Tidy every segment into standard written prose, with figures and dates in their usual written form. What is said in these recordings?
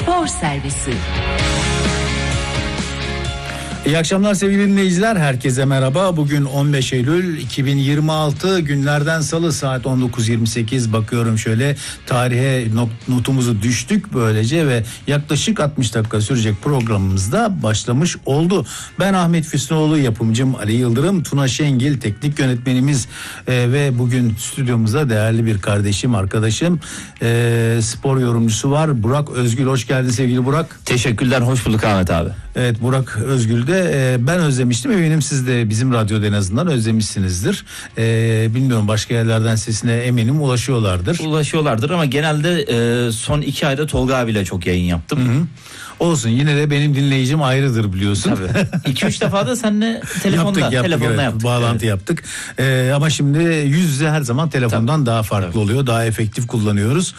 Spor Servisi. İyi akşamlar sevgili dinleyiciler. Herkese merhaba. Bugün 15 Eylül 2026 günlerden salı saat 19.28. Bakıyorum şöyle tarihe notumuzu düştük böylece ve yaklaşık 60 dakika sürecek programımızda başlamış oldu. Ben Ahmet Füsunoğlu, yapımcım Ali Yıldırım, Tuna Şengil teknik yönetmenimiz ve bugün stüdyomuzda değerli bir kardeşim, arkadaşım, spor yorumcusu var. Burak Özgül, hoş geldin sevgili Burak. Teşekkürler, hoş bulduk Ahmet abi. Evet, Burak Özgül de ben özlemiştim, eminim siz de bizim radyoda en azından özlemişsinizdir. Bilmiyorum, başka yerlerden sesine eminim ulaşıyorlardır Ama genelde son 2 ayda Tolga abiyle çok yayın yaptım. Hı-hı. Olsun, yine de benim dinleyicim ayrıdır biliyorsun. Tabii. 2-3 defa da seninle telefonla yaptık. Bağlantı yaptık. Ama şimdi yüz yüze her zaman telefondan daha farklı oluyor. Daha efektif kullanıyoruz.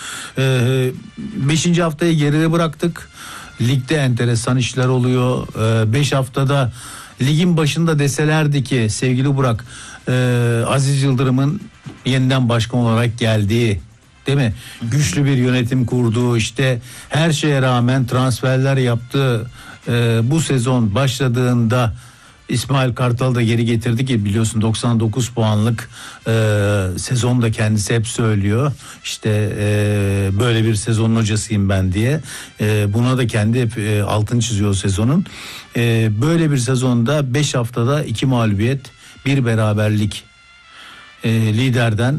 5. haftayı geride bıraktık. Ligde enteresan işler oluyor. 5 haftada ligin başında deselerdi ki sevgili Burak, Aziz Yıldırım'ın yeniden başkan olarak geldiği, değil mi? Güçlü bir yönetim kurduğu, işte her şeye rağmen transferler yaptığı bu sezon başladığında İsmail Kartal da geri getirdi ki biliyorsun 99 puanlık sezon da kendisi hep söylüyor. İşte böyle bir sezonun hocasıyım ben diye. Buna da kendi hep altını çiziyor sezonun. Böyle bir sezonda 5 haftada 2 mağlubiyet, 1 beraberlik, liderden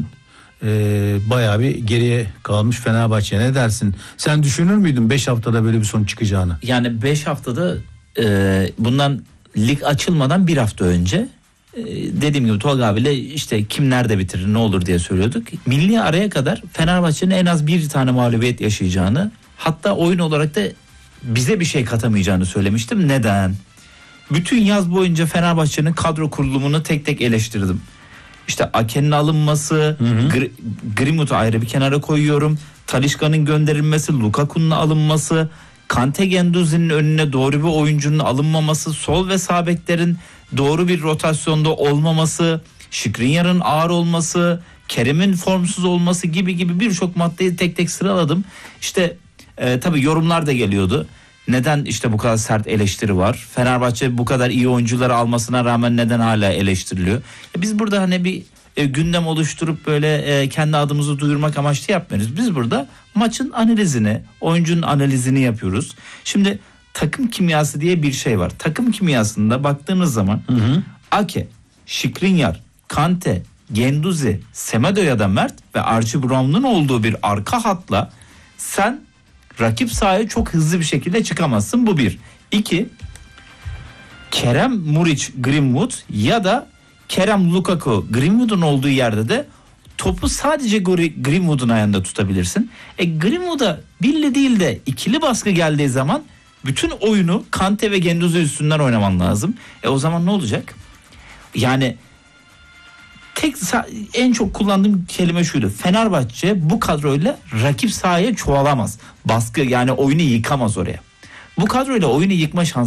bayağı bir geriye kalmış Fenerbahçe. Ne dersin? Sen düşünür müydün 5 haftada böyle bir sonuç çıkacağını? Yani 5 haftada bundan lig açılmadan 1 hafta önce dediğim gibi Tolga abiyle işte kim nerede bitirir ne olur diye söylüyorduk. Milli araya kadar Fenerbahçe'nin en az 1 tane mağlubiyet yaşayacağını, hatta oyun olarak da bize bir şey katamayacağını söylemiştim. Neden? Bütün yaz boyunca Fenerbahçe'nin kadro kurulumunu tek tek eleştirdim. İşte Aken'in alınması, Greenwood'u ayrı bir kenara koyuyorum. Talisca'nın gönderilmesi, Lukaku'nun alınması, Kante Guendouzi'nin önüne doğru bir oyuncunun alınmaması, sol ve sağ beklerin doğru bir rotasyonda olmaması, Skriniar'ın ağır olması, Kerem'in formsuz olması gibi birçok maddeyi tek tek sıraladım. İşte tabii yorumlar da geliyordu. Neden işte bu kadar sert eleştiri var? Fenerbahçe bu kadar iyi oyuncuları almasına rağmen neden hala eleştiriliyor? Biz burada hani bir gündem oluşturup böyle kendi adımızı duyurmak amaçlı yapmıyoruz. Biz burada maçın analizini, oyuncunun analizini yapıyoruz. Şimdi takım kimyası diye bir şey var. Takım kimyasında baktığınız zaman Ake, Skriniar, Kante, Guendouzi, Semedo ya da Mert ve Archie Brown'un olduğu bir arka hatla sen rakip sahaya çok hızlı bir şekilde çıkamazsın. Bu 1. 2. Kerem, Muriç, Greenwood ya da Kerem, Lukaku, Greenwood'un olduğu yerde de topu sadece Greenwood'un ayağında tutabilirsin. Greenwood'a birli değil de ikili baskı geldiği zaman bütün oyunu Kante ve Guendouzi üstünden oynaman lazım. O zaman ne olacak? Yani en çok kullandığım kelime şuydu. Fenerbahçe bu kadroyla rakip sahaya çoğalamaz. Baskı, yani oyunu yıkamaz oraya. Bu kadroyla oyunu yıkma şansı